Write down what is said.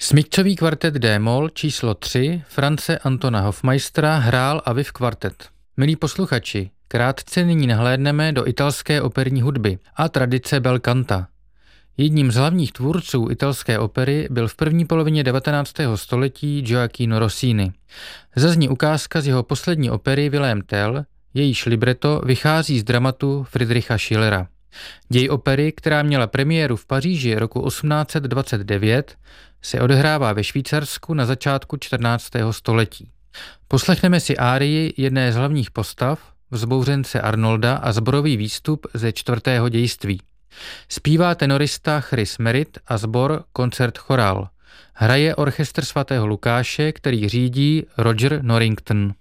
Smyčcový kvartet D-moll číslo 3 France Antona Hofmeistera hrál Aviv kvartet. Milí posluchači, krátce nyní nahlédneme do italské operní hudby a tradice bel canta. Jedním z hlavních tvůrců italské opery byl v první polovině 19. století Gioacchino Rossini. Zazní ukázka z jeho poslední opery Wilhelm Tell, jejíž libreto vychází z dramatu Friedricha Schillera. Děj opery, která měla premiéru v Paříži roku 1829, se odehrává ve Švýcarsku na začátku 14. století. Poslechneme si árii jedné z hlavních postav, vzbouřence Arnolda a sborový výstup ze 4. dějství. Zpívá tenorista Chris Merritt a sbor Koncert Choral. Hraje orchestr svatého Lukáše, který řídí Roger Norrington.